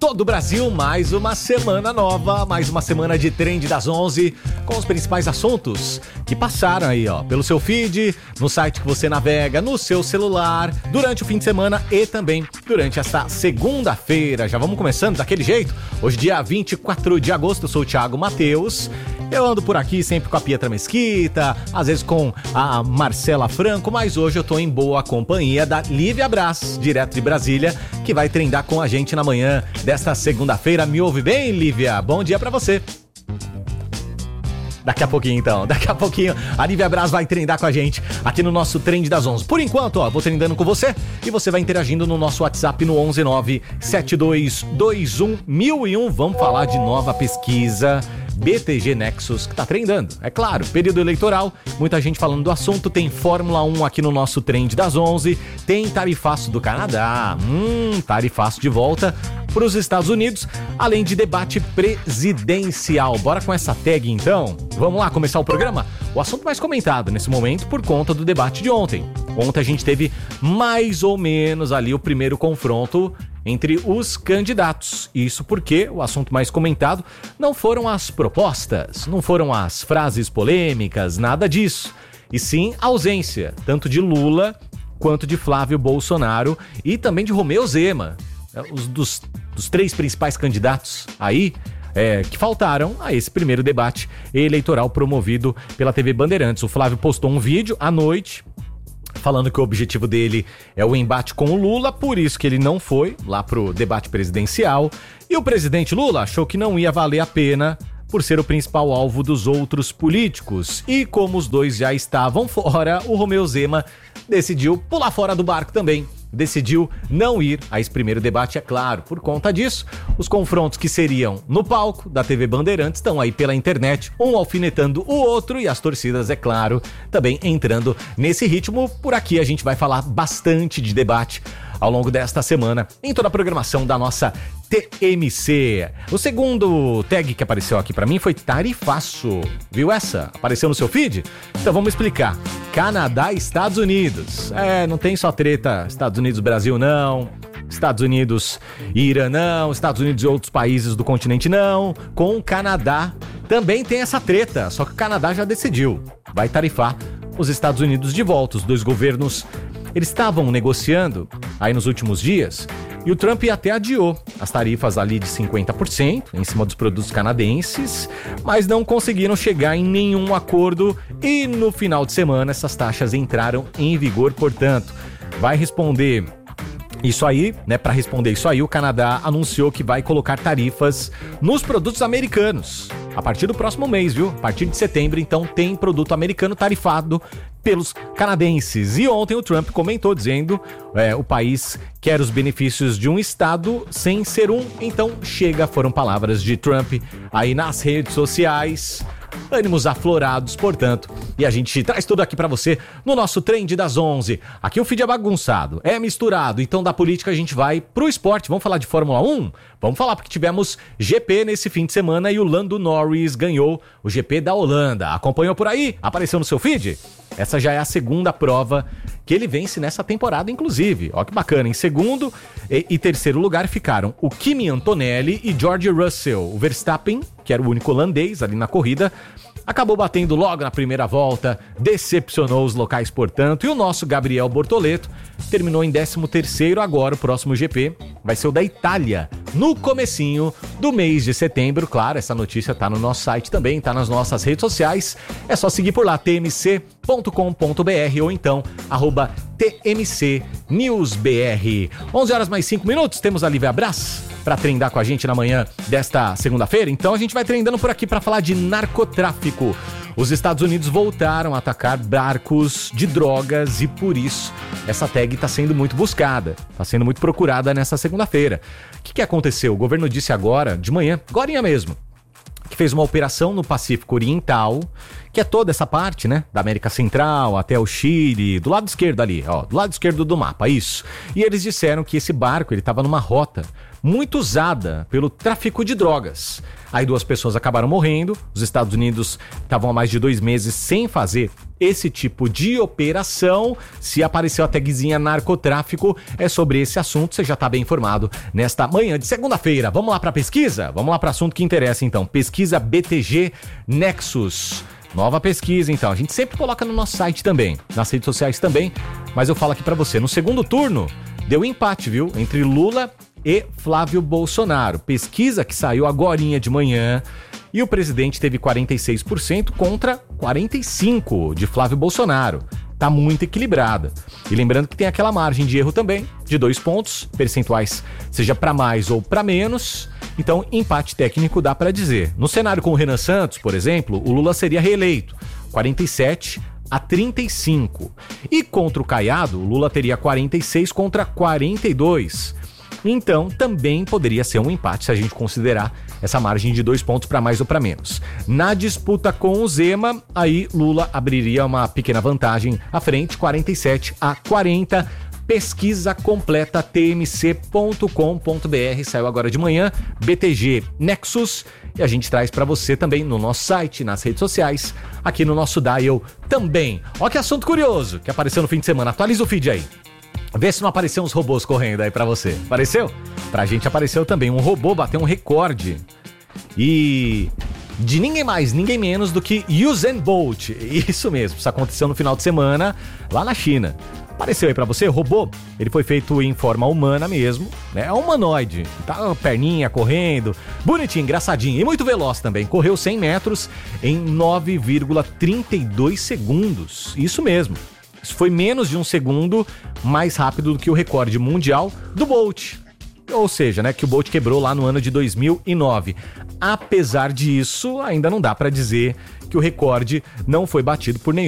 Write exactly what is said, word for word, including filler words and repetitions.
Todo o Brasil, mais uma semana nova, mais uma semana de Trend das onze, com os principais assuntos que passaram aí, ó, pelo seu feed, no site que você navega, no seu celular, durante o fim de semana e também durante esta segunda-feira. Já vamos começando daquele jeito? Hoje, dia vinte e quatro de agosto, eu sou o Thiago Matheus. Eu ando por aqui sempre com a Pietra Mesquita, às vezes com a Marcela Franco, mas hoje eu tô em boa companhia da Lívia Braz, direto de Brasília, que vai trendar com a gente na manhã desta segunda-feira. Me ouve bem, Lívia? Bom dia pra você. Daqui a pouquinho, então. Daqui a pouquinho, a Lívia Braz vai trendar com a gente aqui no nosso Trend das onze. Por enquanto, ó, vou trendando com você e você vai interagindo no nosso WhatsApp no onze nove sete dois dois um mil e um. Vamos falar de nova pesquisa B T G Nexus, que tá trendando. É claro, período eleitoral, muita gente falando do assunto. Tem Fórmula um aqui no nosso Trend das onze. Tem tarifaço do Canadá. Hum, tarifaço de volta para os Estados Unidos, além de debate presidencial. Bora com essa tag, então? Vamos lá começar o programa? O assunto mais comentado nesse momento por conta do debate de ontem. Ontem a gente teve mais ou menos ali o primeiro confronto entre os candidatos. Isso porque o assunto mais comentado não foram as propostas, não foram as frases polêmicas, nada disso. E sim a ausência, tanto de Lula quanto de Flávio Bolsonaro e também de Romeu Zema. Os dos, dos três principais candidatos aí é, que faltaram a esse primeiro debate eleitoral promovido pela T V Bandeirantes. O Flávio postou um vídeo à noite falando que o objetivo dele é o embate com o Lula, por isso que ele não foi lá pro debate presidencial. E o presidente Lula achou que não ia valer a pena por ser o principal alvo dos outros políticos. E como os dois já estavam fora, o Romeu Zema decidiu pular fora do barco também. Decidiu não ir a esse primeiro debate, é claro. Por conta disso, os confrontos que seriam no palco da T V Bandeirantes estão aí pela internet, um alfinetando o outro e as torcidas, é claro, também entrando nesse ritmo. Por aqui a gente vai falar bastante de debate ao longo desta semana em toda a programação da nossa T M C. O segundo tag que apareceu aqui pra mim foi tarifaço. Viu essa? Apareceu no seu feed? Então vamos explicar. Canadá e Estados Unidos. É, não tem só treta Estados Unidos-Brasil não, Estados Unidos e Irã não, Estados Unidos e outros países do continente não. Com o Canadá também tem essa treta, só que o Canadá já decidiu. Vai tarifar os Estados Unidos de volta. Os dois governos, eles estavam negociando aí nos últimos dias e o Trump até adiou as tarifas ali de cinquenta por cento em cima dos produtos canadenses, mas não conseguiram chegar em nenhum acordo e no final de semana essas taxas entraram em vigor. Portanto, vai responder isso aí, né? Para responder isso aí, o Canadá anunciou que vai colocar tarifas nos produtos americanos a partir do próximo mês, viu? A partir de setembro, então, tem produto americano tarifado pelos canadenses. E ontem o Trump comentou dizendo é, o país quer os benefícios de um estado sem ser um, então chega, foram palavras de Trump aí nas redes sociais. Ânimos aflorados, portanto, e a gente traz tudo aqui pra você no nosso Trend das onze. Aqui o feed é bagunçado, é misturado, então da política a gente vai pro esporte. Vamos falar de Fórmula um? Vamos falar porque tivemos G P nesse fim de semana e o Lando Norris ganhou o G P da Holanda. Acompanhou por aí? Apareceu no seu feed? Essa já é a segunda prova que ele vence nessa temporada, inclusive. Ó que bacana, em segundo e, e terceiro lugar ficaram o Kimi Antonelli e George Russell. O Verstappen, que era o único holandês ali na corrida, acabou batendo logo na primeira volta, decepcionou os locais, portanto, e o nosso Gabriel Bortoleto terminou em décimo terceiro. Agora o próximo G P vai ser o da Itália, no comecinho do mês de setembro. Claro, essa notícia tá no nosso site também, tá nas nossas redes sociais, é só seguir por lá, t m c ponto com ponto b r ou então, arroba T M C News B R. onze horas mais cinco minutos, temos a Lívia Braz para trendar com a gente na manhã desta segunda-feira. Então a gente vai trendando por aqui para falar de narcotráfico. Os Estados Unidos voltaram a atacar barcos de drogas e por isso essa tag está sendo muito buscada, está sendo muito procurada nessa segunda-feira. O que, que aconteceu? O governo disse agora, de manhã, agorinha mesmo, que fez uma operação no Pacífico Oriental, que é toda essa parte, né, da América Central até o Chile, do lado esquerdo ali, ó, do lado esquerdo do mapa, isso. E eles disseram que esse barco, ele estava numa rota muito usada pelo tráfico de drogas. Aí duas pessoas acabaram morrendo, os Estados Unidos estavam há mais de dois meses sem fazer esse tipo de operação. Se apareceu a tagzinha narcotráfico, é sobre esse assunto, você já está bem informado nesta manhã de segunda-feira. Vamos lá para a pesquisa? Vamos lá para o assunto que interessa então. Pesquisa B T G Nexus. Nova pesquisa então, a gente sempre coloca no nosso site também, nas redes sociais também, mas eu falo aqui para você, no segundo turno deu empate, viu, entre Lula e Flávio Bolsonaro. Pesquisa que saiu agorinha de manhã e o presidente teve quarenta e seis por cento contra quarenta e cinco por cento de Flávio Bolsonaro. Tá muito equilibrada. E lembrando que tem aquela margem de erro também, de dois pontos percentuais, seja para mais ou para menos. Então, empate técnico dá para dizer. No cenário com o Renan Santos, por exemplo, o Lula seria reeleito, quarenta e sete a trinta e cinco. E contra o Caiado, o Lula teria quarenta e seis contra quarenta e dois. Então, também poderia ser um empate se a gente considerar essa margem de dois pontos para mais ou para menos. Na disputa com o Zema, aí Lula abriria uma pequena vantagem à frente, quarenta e sete a quarenta. Pesquisa completa t m c ponto com ponto b r, saiu agora de manhã, B T G Nexus, e a gente traz para você também no nosso site, nas redes sociais, aqui no nosso Dial também. Ó que assunto curioso que apareceu no fim de semana, atualiza o feed aí. Vê se não apareceu uns robôs correndo aí pra você. Apareceu? Pra gente apareceu também. Um robô bateu um recorde. E de ninguém mais, ninguém menos do que Usain Bolt. Isso mesmo, isso aconteceu no final de semana lá na China. Apareceu aí pra você, o robô, ele foi feito em forma humana mesmo, né? É um humanoide, tá? Perninha correndo, bonitinho, engraçadinho e muito veloz também. Correu cem metros em nove vírgula trinta e dois segundos. Isso mesmo. Isso foi menos de um segundo mais rápido do que o recorde mundial do Bolt. Ou seja, né, que o Bolt quebrou lá no ano de dois mil e nove. Apesar disso, ainda não dá para dizer que o recorde não foi batido por nenhum